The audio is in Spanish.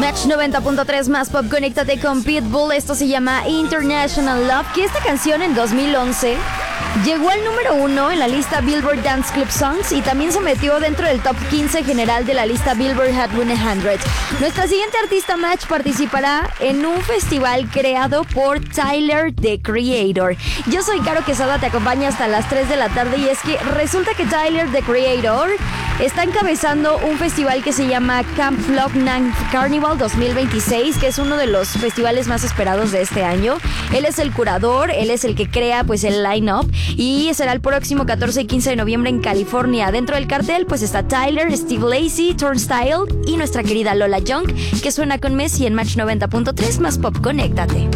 Match 90.3 más pop, conéctate con Pitbull. Esto se llama International Love, que esta canción en 2011 llegó al número 1 en la lista Billboard Dance Club Songs y también se metió dentro del top 15 general de la lista Billboard Hot 100. Nuestra siguiente artista Match participará en un festival creado por Tyler, the Creator. Yo soy Caro Quesada, te acompaña hasta las 3 de la tarde y es que resulta que Tyler, the Creator, está encabezando un festival que se llama Camp Flog Nang Carnival 2026, que es uno de los festivales más esperados de este año. Él es el curador, él es el que crea pues el line-up y será el próximo 14 y 15 de noviembre en California. Dentro del cartel pues está Tyler, Steve Lacy, Turnstile y nuestra querida Lola Young, que suena con Messi en Match 90.3 más pop, conéctate.